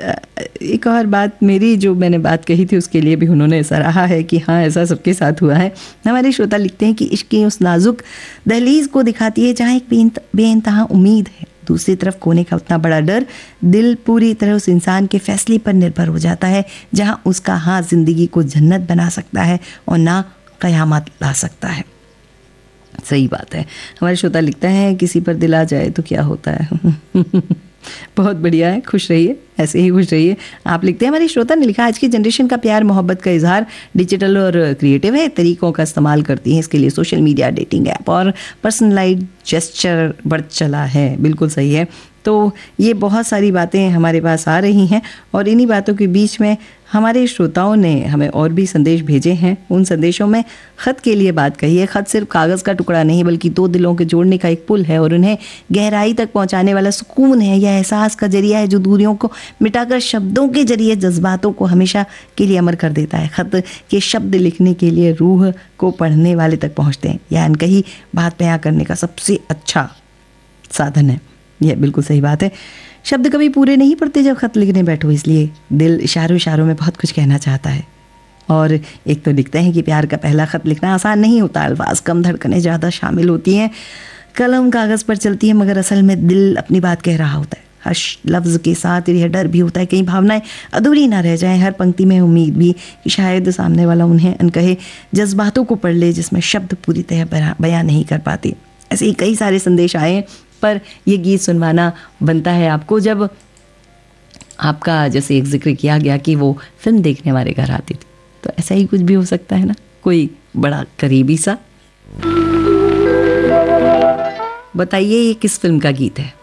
एक और बात, मेरी जो मैंने बात कही थी उसके लिए भी उन्होंने सराहा है कि हाँ ऐसा सबके साथ हुआ है। हमारे श्रोता लिखते हैं कि इश्क की उस नाजुक दहलीज को दिखाती है जहाँ एक बेइंतहा उम्मीद है, दूसरी तरफ खोने का उतना बड़ा डर। दिल पूरी तरह उस इंसान के फैसले पर निर्भर हो जाता है जहाँ उसका हाथ जिंदगी को जन्नत बना सकता है और ना कयामत ला सकता है। सही बात है। हमारे श्रोता लिखता है किसी पर दिल आ जाए तो क्या होता है। बहुत बढ़िया है, खुश रहिए, ऐसे ही खुश रहिए। आप लिखते हैं, हमारे श्रोता ने लिखा, आज की जनरेशन का प्यार मोहब्बत का इजहार डिजिटल और क्रिएटिव है, तरीकों का इस्तेमाल करती है इसके लिए सोशल मीडिया, डेटिंग ऐप और पर्सनलाइज्ड जेस्चर बढ़ चला है। बिल्कुल सही है। तो ये बहुत सारी बातें हमारे पास आ रही हैं और इन्हीं बातों के बीच में हमारे श्रोताओं ने हमें और भी संदेश भेजे हैं। उन संदेशों में ख़त के लिए बात कही है। ख़त सिर्फ कागज़ का टुकड़ा नहीं बल्कि दो दिलों के जोड़ने का एक पुल है और उन्हें गहराई तक पहुंचाने वाला सुकून है। यह एहसास का जरिया है जो दूरियों को मिटाकर शब्दों के जरिए जज्बातों को हमेशा के लिए अमर कर देता है। ख़त के शब्द लिखने के लिए रूह को पढ़ने वाले तक पहुँचते हैं। यह अनकही बात बयां करने का सबसे अच्छा साधन है। यह बिल्कुल सही बात है। शब्द कभी पूरे नहीं पड़ते जब खत लिखने बैठो, इसलिए दिल इशारों इशारों में बहुत कुछ कहना चाहता है। और एक तो लिखते हैं कि प्यार का पहला खत लिखना आसान नहीं होता, अल्फाज कम, धड़कनें ज़्यादा शामिल होती हैं, कलम कागज़ पर चलती है, मगर असल में दिल अपनी बात कह रहा होता है। हर लफ्ज़ के साथ यह डर भी होता है कहीं भावनाएं अधूरी ना रह जाएं। हर पंक्ति में उम्मीद भी कि शायद सामने वाला उन्हें अनकहे जज्बातों को पढ़ ले जिसमें शब्द पूरी तरह बयां नहीं कर पाते। ऐसे ही कई सारे संदेश आए, पर यह गीत सुनवाना बनता है आपको जब आपका, जैसे एक जिक्र किया गया कि वो फिल्म देखने वाले घर आती थी, तो ऐसा ही कुछ भी हो सकता है ना, कोई बड़ा करीबी सा। बताइए ये किस फिल्म का गीत है।